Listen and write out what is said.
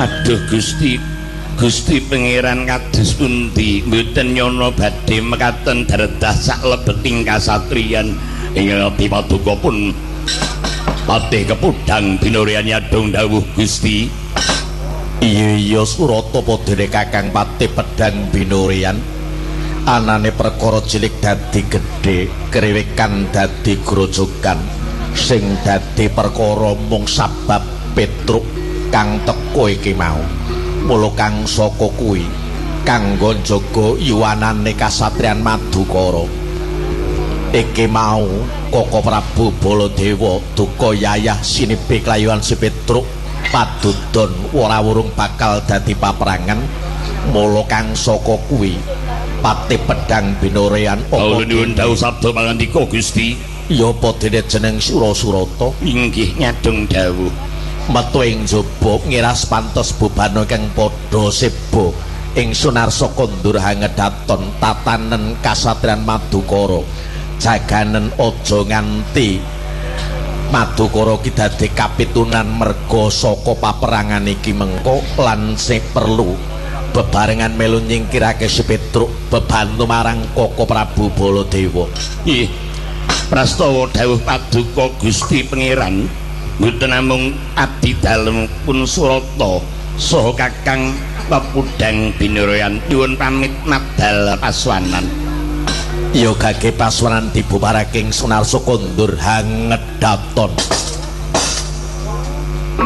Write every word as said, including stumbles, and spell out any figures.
Aduh Gusti, Gusti Pangeran kados pundi mboten nyono badhe mekaten daredah sak lebeting kasatriyan ing ati paduka pun Patih Kepudang Binurian Yadong dawuh Gusti. Iya iya Surata padene Kakang Patih Pedang Binurian. Anane perkara cilik dadi gedhe, kriwikan dadi grojogan. Sing dadi perkara mung sabab Petruk kang teko iki mau. Mula kang saka kuwi kanggo njaga yuwanane kasatriyan Madukara. Iki mau Koko Prabu Baladewa duka yayah sinibe klayuan si Petruk padudon ora wurung bakal dadi paperangan. Mula kang saka kuwi Patih Pedang Binurian kawula nyuwun dawuh sabda pangandika Gusti. Ya apa dene jeneng Surasurata? Inggih nyadong dawuh. Metu ing jaba ngiras pantos bubana kang padha seba ing Sunarsa kondur hangedaton tatanen kasatriyan Madukara. Jaganen aja nganti Madukara ki dadi kapitunan merga saka paperangan iki mengko lan sing perlu bebarengan melu nyingkirake si Petruk bebantu marang Koko Prabu Baladewa. Nggih. Prastawa dawuh paduka Gusti Pangeran mboten namung abdi dalem pun Surata saha Kakang Kepudang Binurian nyuwun pamit madal paswanan. Ya gage paswanan dibubarake ing Sunarsa kondur hangedaton.